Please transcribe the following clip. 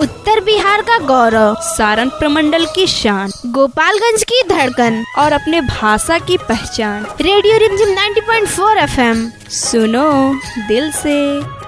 उत्तर बिहार का गौरव, सारण प्रमंडल की शान, गोपालगंज की धड़कन और अपने भाषा की पहचान। रेडियो रिमझिम 90.4 FM, सुनो दिल से।